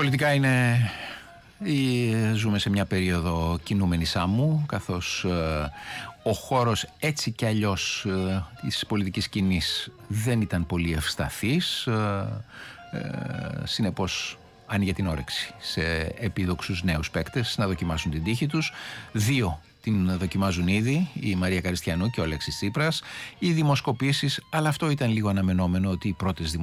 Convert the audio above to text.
Πολιτικά ζούμε σε μια περίοδο κινούμενης άμμου, καθώς ο χώρος έτσι κι αλλιώς της πολιτικής σκηνής δεν ήταν πολύ ευσταθής, συνεπώς άνοιγε την όρεξη σε επίδοξους νέους παίκτες να δοκιμάσουν την τύχη τους. Δύο την δοκιμάζουν ήδη, η Μαρία Καριστιανού και ο Αλέξης Τσίπρας. Οι δημοσκοπήσεις, αλλά αυτό ήταν λίγο αναμενόμενο, ότι οι πρώτες